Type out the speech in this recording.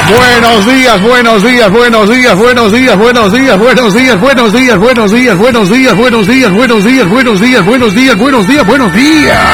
Buenos días, buenos días, buenos días, buenos días, buenos días, buenos días, buenos días, buenos días, buenos días, buenos días, buenos días, buenos días, buenos días, buenos días, buenos días.